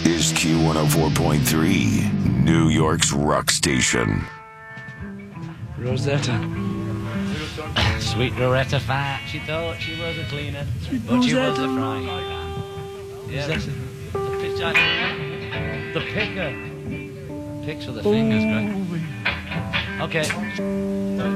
is Q104.3, New York's rock station. Rosetta. Sweet Rosetta Fat. She thought she was a cleaner, Sweet but she was Rosetta. a frying pan. Yeah, the picker. Picks with the fingers, great. Okay.